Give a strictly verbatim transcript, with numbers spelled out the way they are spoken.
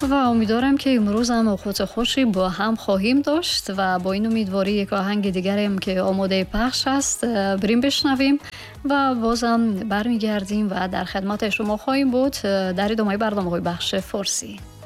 و امیدوارم که امروز هم اوقات خوشی با هم خواهیم داشت و با این امیدواری یک آهنگ دیگریم که آماده پخش است بریم بشنویم و بازم برمیگردیم و در خدمت شما خواهیم بود در ادامه برنامه‌های بخش فارسی.